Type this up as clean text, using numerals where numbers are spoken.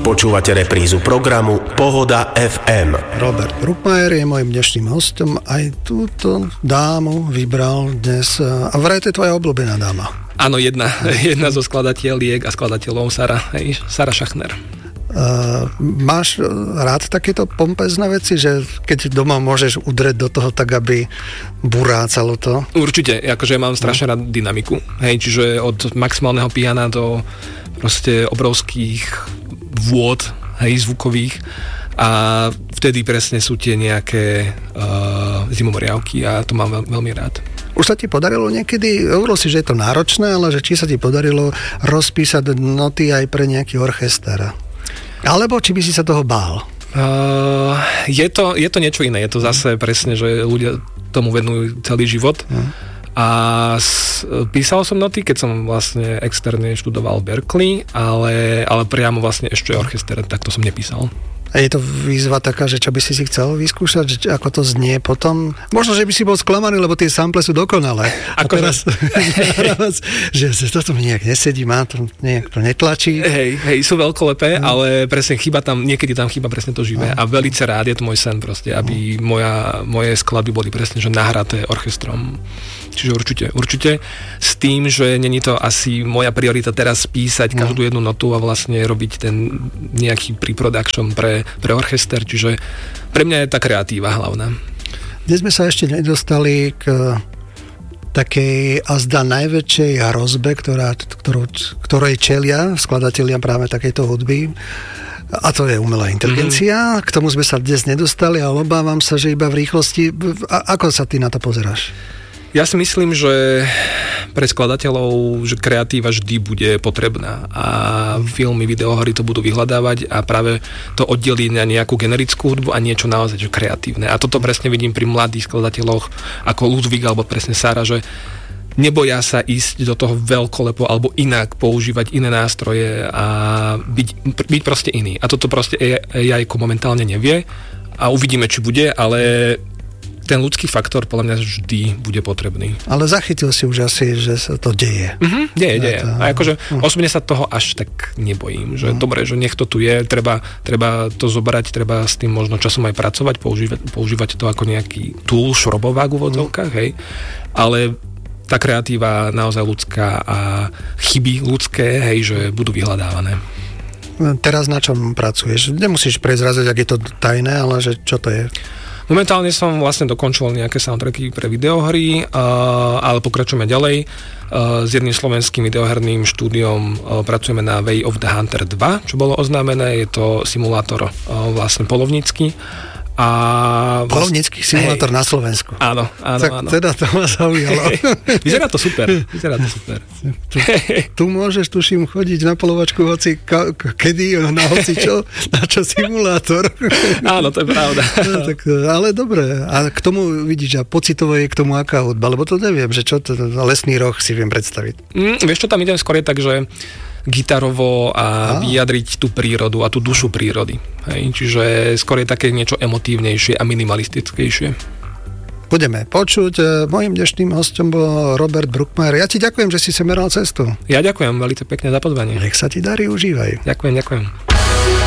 Počúvate reprízu programu Pohoda FM. Robert Bruckmayer je môjim dnešným hostom. Aj túto dámu vybral dnes. A vraj to je tvoja obľúbená dáma. Áno, jedna zo skladateľiek a skladateľov Sara Schachner. Máš rád takéto pompezné veci, že keď doma môžeš udrieť do toho tak, aby burácalo to? Určite, akože mám strašne rád dynamiku. Hej, čiže od maximálneho piana do proste obrovských vôd, hej, zvukových, a vtedy presne sú tie nejaké zimomriavky a to mám veľmi rád. Už sa ti podarilo niekedy, hovoril si, že je to náročné, ale že či sa ti podarilo rozpísať noty aj pre nejaký orchester? Alebo či by si sa toho bál? Je to niečo iné. Je to zase presne, že ľudia tomu venujú celý život. A písal som noty, keď som vlastne externe študoval v Berkeley, ale priamo vlastne ešte orchester, tak to som nepísal. A je to výzva taká, že čo by si chcel vyskúšať, že ako to znie potom? Možno, že by si bol sklamaný, lebo tie sample sú dokonalé. Ako teraz, že toto mi nejak nesedí, má to nejak to netlačí. Hej, sú veľkolepé, ale presne niekedy tam chýba presne to živé. A veľmi rád, je to môj sen proste, aby moje skladby boli presne, že nahraté orchestrom. Čiže určite s tým, že není to asi moja priorita teraz písať každú jednu notu a vlastne robiť ten nejaký pre-production pre orchester, čiže pre mňa je tá kreatíva hlavná. Dnes sme sa ešte nedostali k takej azda najväčšej hrozbe, ktorej čelia skladatelia práve takejto hudby, a to je umelá inteligencia. K tomu sme sa dnes nedostali, ale obávam sa, že iba v rýchlosti. Ako sa ty na to pozeráš? Ja si myslím, že pre skladateľov, že kreatíva vždy bude potrebná a filmy, videohry to budú vyhľadávať a práve to oddelí na nejakú generickú hudbu a niečo naozaj že kreatívne. A toto presne vidím pri mladých skladateľoch ako Ludwig alebo presne Sara, že neboja sa ísť do toho veľkolepo alebo inak používať iné nástroje a byť proste iný. A toto proste AI momentálne nevie a uvidíme, či bude, ale ten ľudský faktor podľa mňa vždy bude potrebný. Ale zachytil si už asi, že sa to deje. Deje. A akože osobne sa toho až tak nebojím, že dobre, že nech to tu je, treba to zobrať, treba s tým možno časom aj pracovať, používať to ako nejaký tool, šrobovák v úvodzovkách, hej. Ale tá kreatíva naozaj ľudská a chyby ľudské, hej, že budú vyhľadávané. Teraz na čom pracuješ? Nemusíš prezrazať, ak je to tajné, ale že čo to je? Momentálne som vlastne dokončil nejaké soundtracky pre videohry, ale pokračujeme ďalej. S jedným slovenským videoherným štúdiom pracujeme na Way of the Hunter 2, čo bolo oznámené. Je to simulátor vlastne polovnícky. Polovnícky simulátor na Slovensku. Áno. Teda to ma zaujalo. Vyzerá to super. Tu môžeš, tuším, chodiť na polovačku hoci kedy, na hoci čo, na čo simulátor. Áno, to je pravda. No, tak, ale dobre. A k tomu vidíš, a pocitovo je k tomu aká hudba, lebo to neviem, že čo to Lesný roh si viem predstaviť. Vieš čo, tam idem skôr tak, že gitarovo a vyjadriť tú prírodu a tú dušu prírody. Hej? Čiže skôr je také niečo emotívnejšie a minimalistickejšie. Budeme počuť. Mojím dnešným hostom bol Robert Bruckmayer. Ja ti ďakujem, že si sem meral cestu. Ja ďakujem veľmi pekne za pozvanie. Nech sa ti darí, užívaj. Ďakujem.